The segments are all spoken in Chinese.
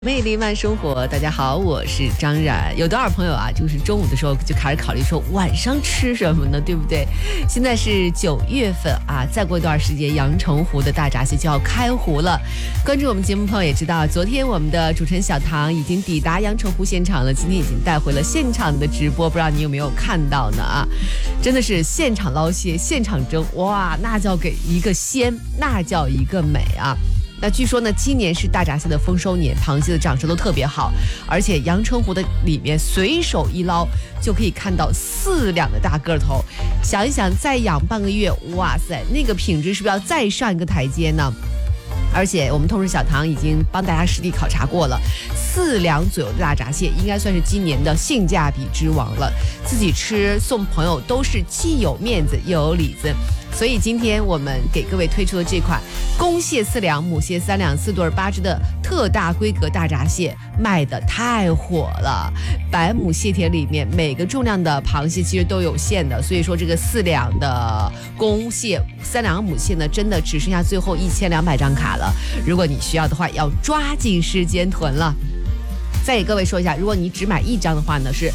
魅力慢生活，大家好，我是张冉。有多少朋友啊，就是中午的时候就开始考虑说晚上吃什么呢，对不对？现在是9月份啊，再过一段时间，阳澄湖的大闸蟹就要开湖了。关注我们节目朋友也知道，昨天我们的主持人小唐已经抵达阳澄湖现场了，今天已经带回了现场的直播，不知道你有没有看到呢？啊，真的是现场捞蟹，现场蒸，哇，那叫给一个鲜，那叫一个美啊！那据说呢，今年是大闸蟹的丰收年，螃蟹的长势都特别好，而且阳澄湖的里面随手一捞就可以看到4两的大个头。想一想，再养半个月，哇塞，那个品质是不是要再上一个台阶呢？而且我们同事小唐已经帮大家实地考察过了，4两左右的大闸蟹应该算是今年的性价比之王了。自己吃送朋友都是既有面子又有里子。所以今天我们给各位推出的这款公蟹4两、母蟹3两、4对8只的特大规格大闸蟹卖得太火了。百亩蟹田里面每个重量的螃蟹其实都有限的，所以说这个4两的公蟹、3两母蟹呢，真的只剩下最后1200张卡了。如果你需要的话，要抓紧时间囤了。再给各位说一下，如果你只买1张的话呢，是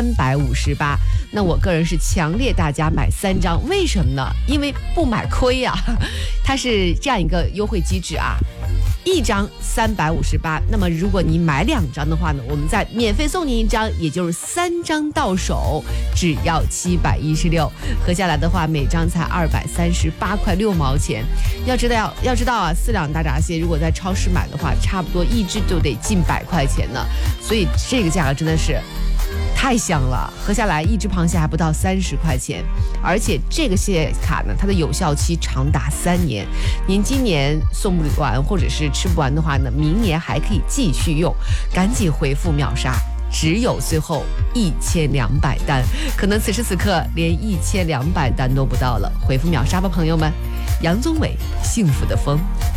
358。那我个人是强烈大家买3张，为什么呢？因为不买亏啊。它是这样一个优惠机制啊，1张358。那么如果你买2张的话呢，我们再免费送你1张，也就是3张到手，只要716。合下来的话，每张才238块6毛钱。要知道啊，4两大闸蟹如果在超市买的话，差不多1只就得近100块钱呢。所以这个价格真的是太香了，合下来1只螃蟹还不到30块钱，而且这个蟹卡呢，它的有效期长达3年。您今年送不完或者是吃不完的话呢，明年还可以继续用，赶紧回复秒杀，只有最后1200单，可能此时此刻连1200单都不到了。回复秒杀吧，朋友们。杨宗纬，幸福的风。